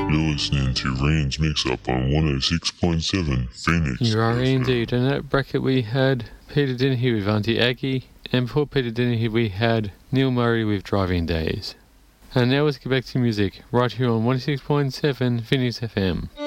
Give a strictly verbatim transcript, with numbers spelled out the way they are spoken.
You're listening to Rand's Mix-Up on one oh six point seven Phoenix. You are indeed. In that bracket we had Peter Dennehy with Auntie Aggie, and before Peter Dennehy we had Neil Murray with Driving Days. And now let's get back to music, right here on one oh six point seven Phoenix F M.